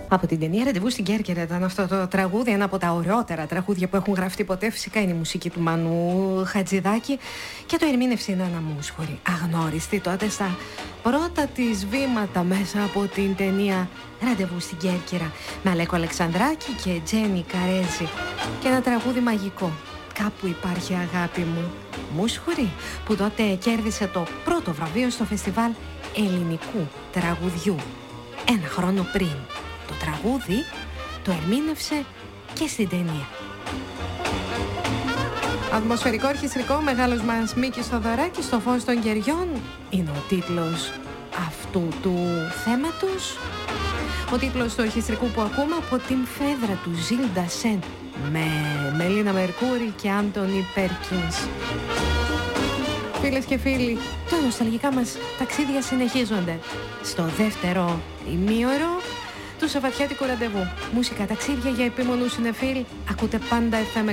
Από την ταινία «Ραντεβού στην Κέρκυρα» ήταν αυτό το τραγούδι, ένα από τα ωραιότερα τραγούδια που έχουν γραφτεί ποτέ. Φυσικά είναι η μουσική του Μανού Χατζηδάκη και το ερμήνευσε η Νάνα Μούσχουρη, αγνώριστη τότε στα πρώτα της βήματα μέσα από την ταινία «Ραντεβού στην Κέρκυρα», με Αλέκο Αλεξανδράκη και Τζένι Καρέζη, και ένα τραγούδι μαγικό, «Κάπου υπάρχει αγάπη μου». Μούσχουρη, που τότε κέρδισε το πρώτο βραβείο στο φεστιβάλ ελληνικού τραγουδιού ένα χρόνο πριν. Το τραγούδι το ερμήνευσε και στην ταινία. Ατμοσφαιρικό ορχιστρικό, μεγάλος μας Μίκης Θοδωράκης, «Στο φως των κεριών» είναι ο τίτλος αυτού του θέματος. Ο τίτλος του ορχιστρικού που ακούμε από την φέδρα του Ζιλ Ντασέν με Μελίνα Μερκούρη και Άντονι Πέρκινς. Φίλες και φίλοι, τα νοσταλγικά μας ταξίδια συνεχίζονται στο δεύτερο ημίωρο του Σαββατιάτικου Ραντεβού. Μουσικά, ταξίδια για επίμονους συνεφίλ. Ακούτε πάντα FM